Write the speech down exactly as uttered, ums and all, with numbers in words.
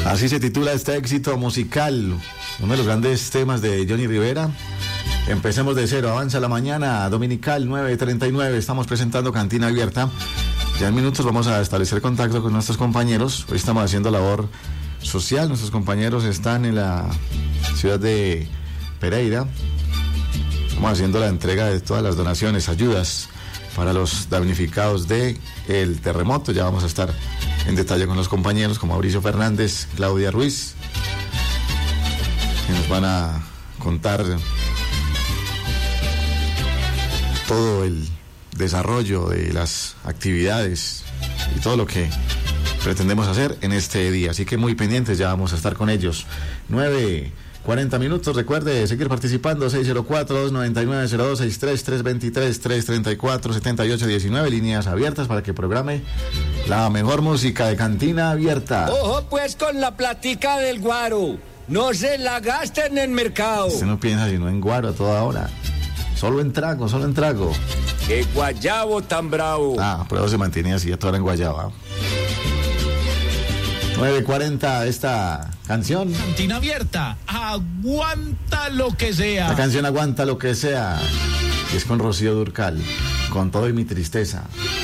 Así se titula este éxito musical, uno de los grandes temas de Johnny Rivera. Empecemos de cero, avanza la mañana dominical nueve treinta y nueve, estamos presentando Cantina Abierta. Ya en minutos vamos a establecer contacto con nuestros compañeros. Hoy estamos haciendo labor social, nuestros compañeros están en la ciudad de Pereira. Estamos haciendo la entrega de todas las donaciones, ayudas para los damnificados del terremoto. Ya vamos a estar en detalle con los compañeros como Mauricio Fernández, Claudia Ruiz, que nos van a contar todo el desarrollo de las actividades y todo lo que pretendemos hacer en este día. Así que muy pendientes, ya vamos a estar con ellos. nueve cuarenta minutos, recuerde seguir participando. Seis cero cuatro, dos nueve nueve, cero dos seis tres, tres dos tres, tres tres cuatro, siete ocho uno nueve, líneas abiertas para que programe la mejor música de Cantina Abierta. Ojo pues con la platica del guaro, no se la gasten en el mercado. Usted no piensa sino en guaro a toda hora, solo en trago, solo en trago. ¡Qué guayabo tan bravo! Ah, pero se mantiene así a toda hora en guayaba. nueve cuarenta, esta canción. Cantina Abierta, aguanta lo que sea. La canción Aguanta lo que sea. Y es con Rocío Dúrcal, con todo y mi tristeza.